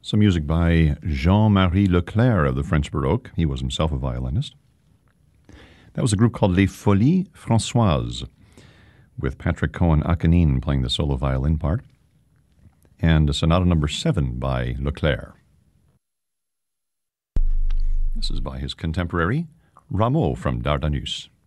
Some music by Jean-Marie Leclerc of the French Baroque. He was himself a violinist. That was a group called Les Folies Françoises, with Patrick Cohen-Achanin playing the solo violin part, and a Sonata No. 7 by Leclerc. This is by his contemporary, Rameau from Dardanus.